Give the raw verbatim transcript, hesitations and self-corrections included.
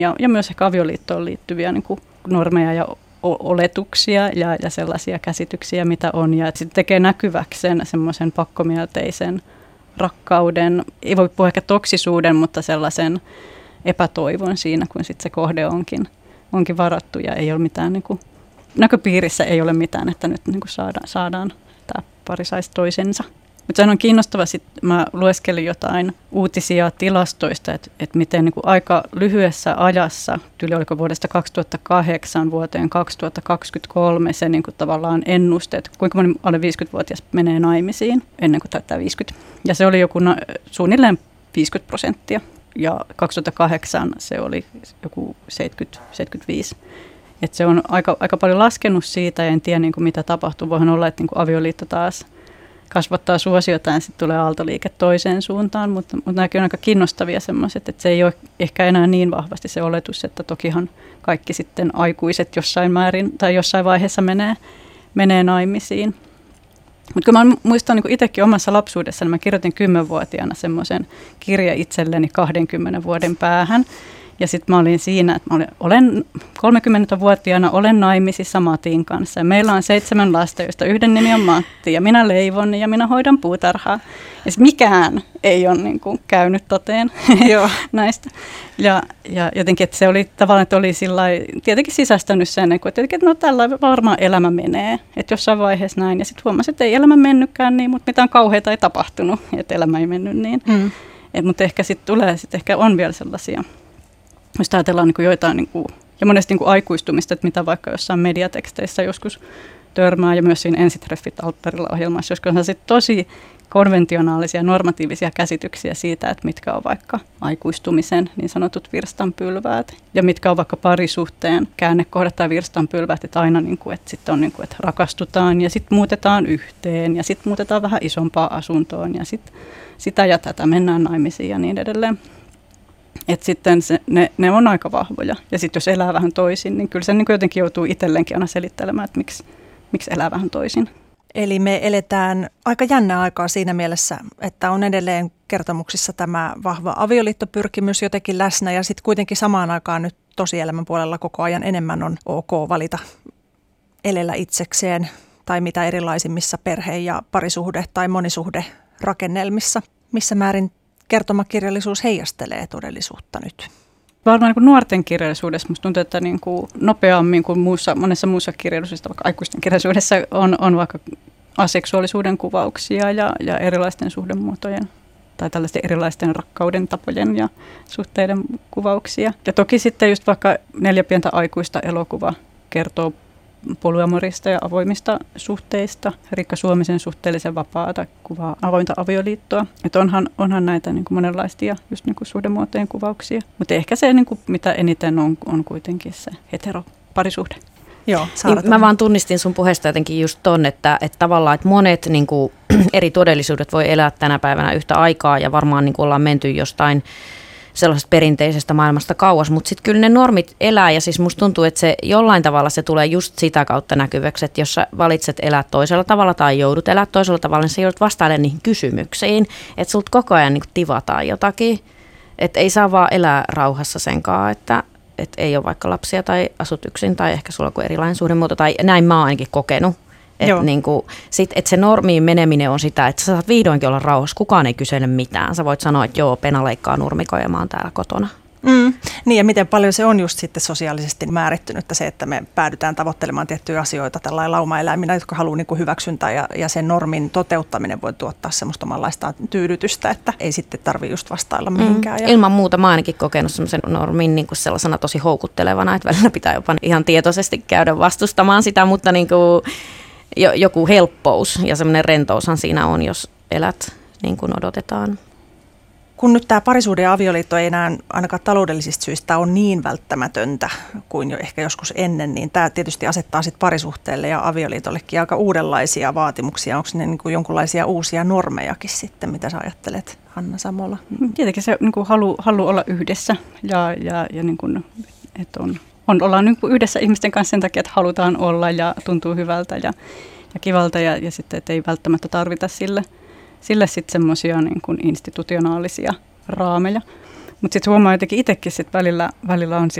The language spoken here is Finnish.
Ja, ja myös ehkä avioliittoon liittyviä niin kuin normeja ja oletuksia ja, ja sellaisia käsityksiä, mitä on. Ja sitten tekee näkyväksi sen semmoisen pakkomielteisen rakkauden, ei voi puhua ehkä toksisuuden, mutta sellaisen epätoivon siinä, kun sitten se kohde onkin, onkin varattu ja ei ole mitään, niin kuin, näköpiirissä ei ole mitään, että nyt niin kuin saadaan, saadaan tämä pari saisi toisensa. Mutta sehän on kiinnostava, sitten mä lueskelin jotain uutisia tilastoista, että, että miten niin kuin aika lyhyessä ajassa, tyyli oliko vuodesta kaksituhattakahdeksan vuoteen kaksituhattakaksikymmentäkolme se niin kuin tavallaan ennuste, että kuinka moni alle viisikymmentävuotias menee naimisiin ennen kuin täyttää viisikymmentä. Ja se oli joku na, suunnilleen viisikymmentä prosenttia ja kaksituhattakahdeksan se oli joku seitsemänkymmentä seitsemänkymmentäviisi. Että se on aika, aika paljon laskenut siitä ja en tiedä niin kuin mitä tapahtuu. Voihan olla, että niin kuin avioliitto taas kasvattaa suosiota ja sitten tulee aaltoliike toiseen suuntaan, mutta, mutta nämäkin on aika kiinnostavia semmoiset, että se ei ole ehkä enää niin vahvasti se oletus, että tokihan kaikki sitten aikuiset jossain määrin tai jossain vaiheessa menee, menee naimisiin. Mutta kun mä muistan niin itsekin omassa lapsuudessani, mä kirjoitin kymmenvuotiaana semmoisen kirja itselleni kahdenkymmenen vuoden päähän. Ja sitten mä olin siinä, että mä olen, olen kolmekymmentävuotiaana, olen naimisissa Matin kanssa. Ja meillä on seitsemän lasta, joista yhden nimi on Matti. Ja minä leivon ja minä hoidan puutarhaa. Ja mikään ei ole niin kuin käynyt toteen näistä. Ja, ja jotenkin, että se oli tavallaan, että oli sillai, tietenkin sisäistänyt sen, että, tietenkin, että no tällä varmaan elämä menee. Että jossain vaiheessa näin. Ja sitten huomasin, että ei elämä mennytkään niin, mutta mitään kauheita ei tapahtunut. Että elämä ei mennyt niin. Mm. Et, mutta ehkä sitten tulee, sitten ehkä on vielä sellaisia. Jos ajatellaan niin kuin joitain, niin kuin, ja monesti niin kuin aikuistumista, että mitä vaikka jossain mediateksteissä joskus törmää, ja myös siinä Ensitreffit alttarilla ohjelmassa, joskus on sitten tosi konventionaalisia, normatiivisia käsityksiä siitä, että mitkä on vaikka aikuistumisen niin sanotut virstanpylväät, ja mitkä on vaikka parisuhteen käännekohdat tai virstanpylväät, että aina niin kuin, että sitten on niin kuin, että rakastutaan, ja sitten muutetaan yhteen, ja sitten muutetaan vähän isompaan asuntoon, ja sitten sitä ja tätä mennään naimisiin ja niin edelleen. Että sitten se, ne, ne on aika vahvoja. Ja sitten jos elää vähän toisin, niin kyllä se niin jotenkin joutuu itselleenkin aina selittelemään, että miksi, miksi elää vähän toisin. Eli me eletään aika jännää aikaa siinä mielessä, että on edelleen kertomuksissa tämä vahva avioliittopyrkimys jotenkin läsnä. Ja sitten kuitenkin samaan aikaan nyt tosielämän puolella koko ajan enemmän on ok valita elellä itsekseen tai mitä erilaisimmissa perhe- ja parisuhde- tai monisuhderakennelmissa. Missä määrin kertomakirjallisuus heijastelee todellisuutta nyt? Varmaan niin nuorten kirjallisuudessa musta tuntuu, että niin kuin nopeammin kuin muussa, monessa muussa kirjallisuudessa, vaikka aikuisten kirjallisuudessa on, on vaikka aseksuaalisuuden kuvauksia ja, ja erilaisten suhdemuotojen tai tällaisten erilaisten rakkauden tapojen ja suhteiden kuvauksia. Ja toki sitten just vaikka Neljä pientä aikuista elokuva kertoo polyamorista ja avoimista suhteista. Riikka Suomisen suhteellisen vapaata kuvaa avointa avioliittoa. Että onhan, onhan näitä niin kuin monenlaisia just niin kuin suhdemuotojen kuvauksia. Mutta ehkä se, niin kuin, mitä eniten on, on kuitenkin se heteroparisuhde. Joo, niin mä vaan tunnistin sun puheesta jotenkin just ton, että, että tavallaan että monet niin kuin, eri todellisuudet voi elää tänä päivänä yhtä aikaa ja varmaan niin kuin ollaan menty jostain sellaisesta perinteisestä maailmasta kauas, mutta sitten kyllä ne normit elää ja siis musta tuntuu, että se jollain tavalla se tulee just sitä kautta näkyväksi, että jos sä valitset elää toisella tavalla tai joudut elää toisella tavalla, niin sä joudut vastailemaan niihin kysymyksiin, että sulta koko ajan niin kuin tivataan jotakin, että ei saa vaan elää rauhassa senkaan, että, että ei ole vaikka lapsia tai asut yksin tai ehkä sulla on erilainen suhdemuoto tai näin mä oon ainakin kokenut. Että niinku, et se normiin meneminen on sitä, että sä saat vihdoinkin olla rauhassa, kukaan ei kysele mitään. Sä voit sanoa, että joo, Pena leikkaa nurmikoja ja mä oon täällä kotona. Mm. Niin ja miten paljon se on just sitten sosiaalisesti määrittynyttä se, että me päädytään tavoittelemaan tiettyjä asioita tällainen laumaeläiminä, jotka haluaa niin kuin hyväksyntää ja, ja sen normin toteuttaminen voi tuottaa semmoista omanlaista tyydytystä, että ei sitten tarvitse just vastailla mihinkään. Mm. Ja ilman muuta mä ainakin kokenut semmoisen normin niin kuin sellaisena tosi houkuttelevana, että välillä pitää jopa ihan tietoisesti käydä vastustamaan sitä, mutta niin kuin joku helppous ja semmoinen rentoushan siinä on, jos elät niin kuin odotetaan. Kun nyt tämä parisuhde ja avioliitto ei enää ainakaan taloudellisista syistä ole niin välttämätöntä kuin jo ehkä joskus ennen, niin tämä tietysti asettaa sit parisuhteelle ja avioliitollekin aika uudenlaisia vaatimuksia. Onko ne niin kuin jonkinlaisia uusia normejakin sitten, mitä sä ajattelet, Hanna Samola? Tietenkin se niin kuin halu, halu olla yhdessä ja, ja, ja niin kuin, että on... On, ollaan niin kuin yhdessä ihmisten kanssa sen takia, että halutaan olla ja tuntuu hyvältä ja, ja kivalta ja, ja sitten, että ei välttämättä tarvita sille, sille sitten semmoisia niin kuin institutionaalisia raameja. Mutta sitten huomaa jotenkin itsekin sit välillä, välillä on